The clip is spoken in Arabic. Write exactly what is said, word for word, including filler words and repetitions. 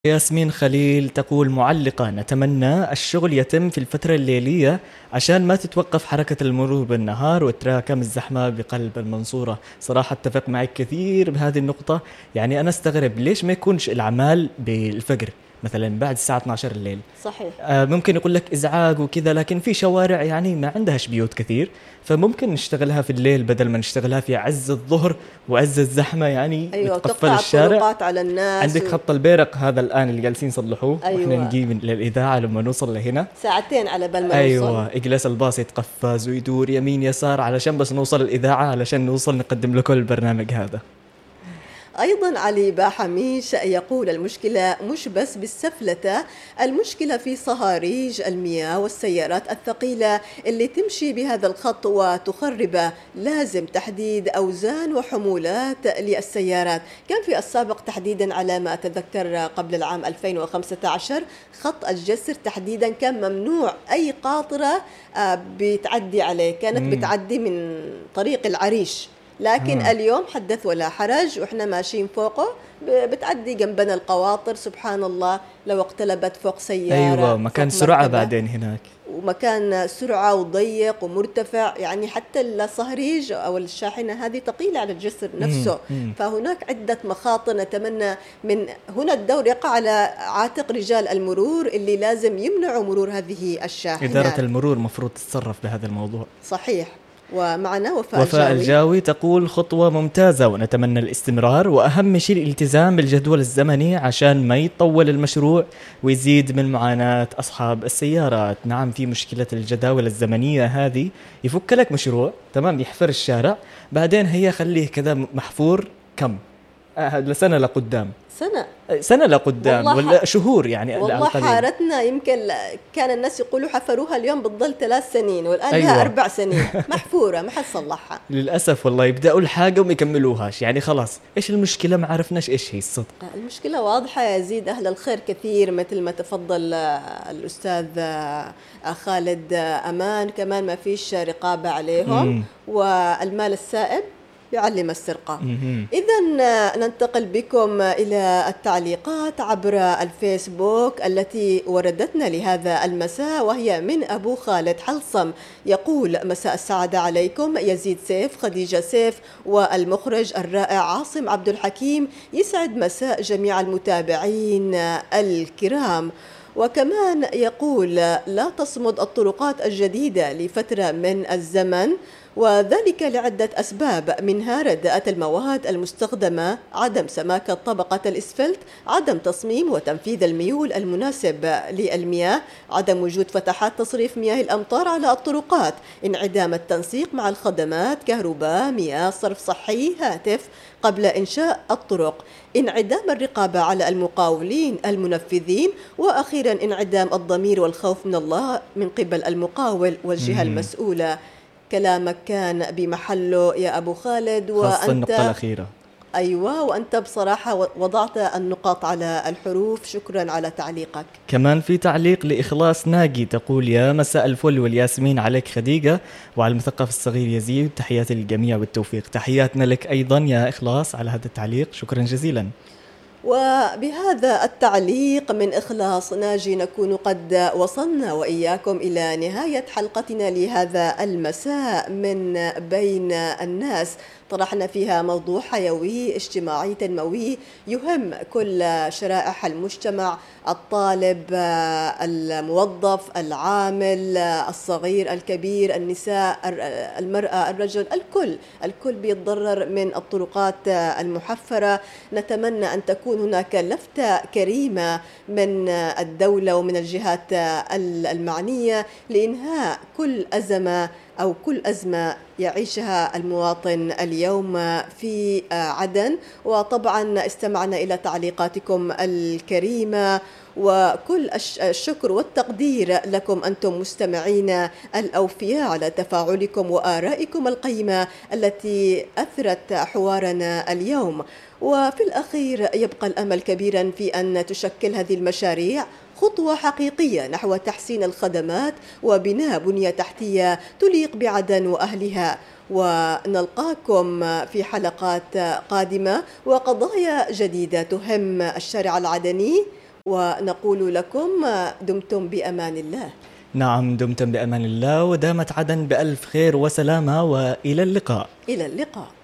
ياسمين خليل تقول معلقة: نتمنى الشغل يتم في الفترة الليلية عشان ما تتوقف حركة المرور بالنهار وتراكم الزحمة بقلب المنصورة. صراحة اتفق معك كثير بهذه النقطة. يعني أنا استغرب ليش ما يكونش الأعمال بالفجر مثلا بعد الساعة اثنتا عشرة الليل. صحيح. آه ممكن يقول لك إزعاج وكذا، لكن في شوارع يعني ما عندهاش بيوت كثير، فممكن نشتغلها في الليل بدل ما نشتغلها في عز الظهر وعز الزحمة. يعني أيوة، نتقفل تقطع الشارع. الطرقات على الناس. عندك و... خط البيرق هذا الآن اللي جالسين يصلحوه، أيوة. وإحنا نجي من للإذاعة لما نوصل لهنا ساعتين على بال ما أيوة نوصل. إجلس الباص يتقفز ويدور يمين يسار علشان بس نوصل الإذاعة، علشان نوصل نقدم لكم البرنامج هذا. أيضا علي باحميش يقول: المشكلة مش بس بالسفلتة، المشكلة في صهاريج المياه والسيارات الثقيلة اللي تمشي بهذا الخط وتخربه. لازم تحديد أوزان وحمولات للسيارات. كان في السابق تحديدا على ما أتذكر قبل العام ألفين وخمسة عشر خط الجسر تحديدا كان ممنوع أي قاطرة بتعدي عليه، كانت مم. بتعدي من طريق العريش، لكن آه. اليوم حدث ولا حرج، وإحنا ماشيين فوقه بتعدي جنبنا القواطر. سبحان الله، لو اقتلبت فوق سيارة. أيوة، مكان سرعة بعدين هناك، ومكان سرعة وضيق ومرتفع، يعني حتى الصهريج أو الشاحنة هذه ثقيلة على الجسر نفسه. مم. مم. فهناك عدة مخاطر. نتمنى من هنا الدور يقع على عاتق رجال المرور اللي لازم يمنعوا مرور هذه الشاحنات. إدارة المرور مفروض تتصرف بهذا الموضوع. صحيح. ومعنا وفاء, وفاء الجاوي. الجاوي تقول: خطوة ممتازة ونتمنى الاستمرار، وأهم شيء الالتزام بالجدول الزمني عشان ما يطول المشروع ويزيد من معاناة أصحاب السيارات. نعم، في مشكلة الجداول الزمنية هذه، يفك لك مشروع تمام يحفر الشارع، بعدين هي خليه كذا محفور كم آه لسنة لقدام، سنة سنة لقدام ولا شهور يعني. والله حارتنا يمكن كان الناس يقولوا حفروها اليوم بتضل ثلاث سنين، والآن أيوة. لها أربع سنين محفورة، ما حد صلحها للأسف. والله يبدأوا الحاجة وما يكملوهاش، يعني خلاص إيش المشكلة؟ ما عرفناش إيش هي الصدق. المشكلة واضحة يا زيد. أهل الخير كثير مثل ما تفضل الأستاذ خالد أمان، كمان ما فيش رقابة عليهم. مم. والمال السائب يعلم السرقة. إذن ننتقل بكم إلى التعليقات عبر الفيسبوك التي وردتنا لهذا المساء، وهي من أبو خالد حلصم. يقول: مساء السعادة عليكم يزيد سيف، خديجة سيف، والمخرج الرائع عاصم عبد الحكيم. يسعد مساء جميع المتابعين الكرام. وكمان يقول: لا تصمد الطرقات الجديدة لفترة من الزمن، وذلك لعدة أسباب، منها رداءة المواد المستخدمة، عدم سماكة طبقة الإسفلت، عدم تصميم وتنفيذ الميول المناسب للمياه، عدم وجود فتحات تصريف مياه الأمطار على الطرقات، انعدام التنسيق مع الخدمات كهرباء، مياه، صرف صحي، هاتف قبل إنشاء الطرق، انعدام الرقابة على المقاولين المنفذين، وأخيرا انعدام الضمير والخوف من الله من قبل المقاول والجهة المسؤولة. كلامك كان بمحله يا أبو خالد، وأنت النقطة الأخيرة. أيوة، وأنت بصراحة وضعت النقاط على الحروف. شكرا على تعليقك. كمان في تعليق لإخلاص ناجي تقول: يا مساء الفل والياسمين عليك خديجة وعلى المثقف الصغير يزيد، تحياتي للجميع والتوفيق. تحياتنا لك أيضا يا إخلاص على هذا التعليق، شكرا جزيلا. وبهذا التعليق من إخلاص ناجي نكون قد وصلنا وإياكم إلى نهاية حلقتنا لهذا المساء من بين الناس. طرحنا فيها موضوع حيوي اجتماعي تنموي يهم كل شرائح المجتمع: الطالب، الموظف، العامل، الصغير، الكبير، النساء، المرأة، الرجل، الكل الكل بيتضرر من الطرقات المحفرة. نتمنى أن تكون هناك لفتة كريمة من الدولة ومن الجهات المعنية لإنهاء كل أزمة أو كل أزمة يعيشها المواطن اليوم في عدن. وطبعا استمعنا إلى تعليقاتكم الكريمة، وكل الشكر والتقدير لكم أنتم مستمعين الأوفياء على تفاعلكم وآرائكم القيمة التي أثرت حوارنا اليوم. وفي الأخير يبقى الأمل كبيرا في أن تشكل هذه المشاريع خطوة حقيقية نحو تحسين الخدمات وبناء بنية تحتية تليق بعدن وأهلها. ونلقاكم في حلقات قادمة وقضايا جديدة تهم الشارع العدني ونقول لكم دمتم بأمان الله. نعم، دمتم بأمان الله، ودامت عدن بألف خير وسلامة، وإلى اللقاء. إلى اللقاء.